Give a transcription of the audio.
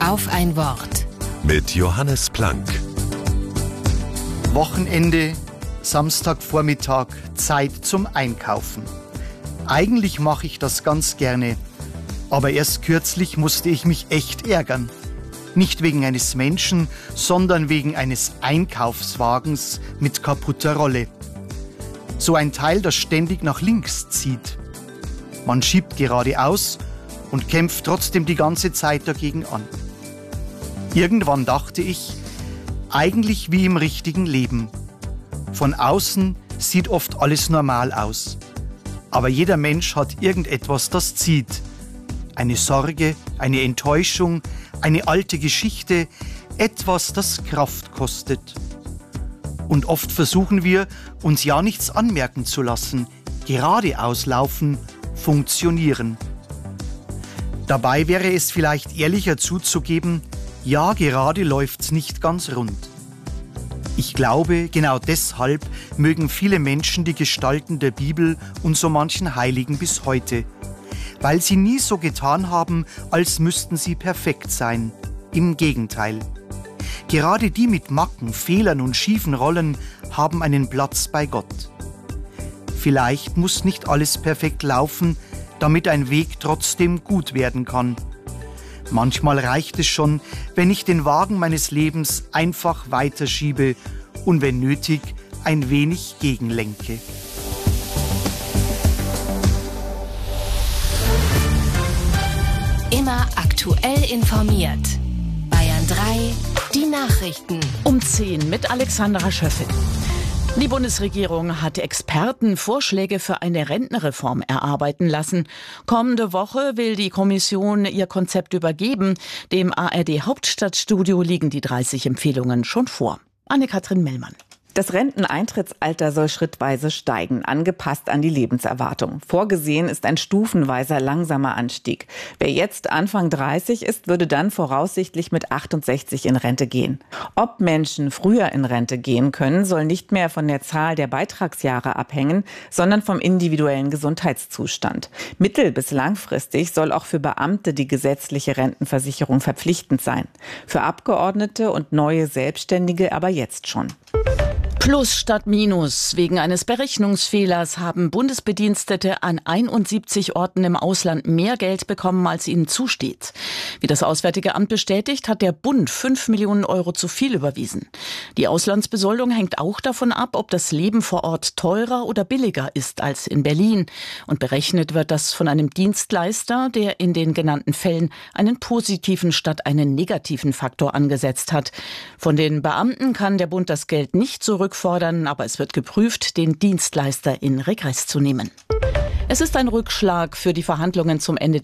Auf ein Wort. Mit Johannes Plank. Wochenende, Samstagvormittag, Zeit zum Einkaufen. Eigentlich mache ich das ganz gerne, aber erst kürzlich musste ich mich echt ärgern. Nicht wegen eines Menschen, sondern wegen eines Einkaufswagens mit kaputter Rolle. So ein Teil, das ständig nach links zieht. Man schiebt geradeaus und kämpft trotzdem die ganze Zeit dagegen an. Irgendwann dachte ich, eigentlich wie im richtigen Leben. Von außen sieht oft alles normal aus. Aber jeder Mensch hat irgendetwas, das zieht. Eine Sorge, eine Enttäuschung, eine alte Geschichte, etwas, das Kraft kostet. Und oft versuchen wir, uns ja nichts anmerken zu lassen, geradeaus laufen, funktionieren. Dabei wäre es vielleicht ehrlicher zuzugeben, ja, gerade läuft's nicht ganz rund. Ich glaube, genau deshalb mögen viele Menschen die Gestalten der Bibel und so manchen Heiligen bis heute. Weil sie nie so getan haben, als müssten sie perfekt sein. Im Gegenteil. Gerade die mit Macken, Fehlern und schiefen Rollen haben einen Platz bei Gott. Vielleicht muss nicht alles perfekt laufen, damit ein Weg trotzdem gut werden kann. Manchmal reicht es schon, wenn ich den Wagen meines Lebens einfach weiterschiebe und wenn nötig, ein wenig gegenlenke. Immer aktuell informiert. Bayern 3, die Nachrichten. Um 10 mit Alexandra Schöffel. Die Bundesregierung hat Experten Vorschläge für eine Rentenreform erarbeiten lassen. Kommende Woche will die Kommission ihr Konzept übergeben. Dem ARD-Hauptstadtstudio liegen die 30 Empfehlungen schon vor. Anne-Kathrin Mellmann. Das Renteneintrittsalter soll schrittweise steigen, angepasst an die Lebenserwartung. Vorgesehen ist ein stufenweiser langsamer Anstieg. Wer jetzt Anfang 30 ist, würde dann voraussichtlich mit 68 in Rente gehen. Ob Menschen früher in Rente gehen können, soll nicht mehr von der Zahl der Beitragsjahre abhängen, sondern vom individuellen Gesundheitszustand. Mittel- bis langfristig soll auch für Beamte die gesetzliche Rentenversicherung verpflichtend sein. Für Abgeordnete und neue Selbstständige aber jetzt schon. Plus statt Minus. Wegen eines Berechnungsfehlers haben Bundesbedienstete an 71 Orten im Ausland mehr Geld bekommen, als ihnen zusteht. Wie das Auswärtige Amt bestätigt, hat der Bund 5 Millionen Euro zu viel überwiesen. Die Auslandsbesoldung hängt auch davon ab, ob das Leben vor Ort teurer oder billiger ist als in Berlin. Und berechnet wird das von einem Dienstleister, der in den genannten Fällen einen positiven statt einen negativen Faktor angesetzt hat. Von den Beamten kann der Bund das Geld nicht zurückfordern, aber es wird geprüft, den Dienstleister in Regress zu nehmen. Es ist ein Rückschlag für die Verhandlungen zum Ende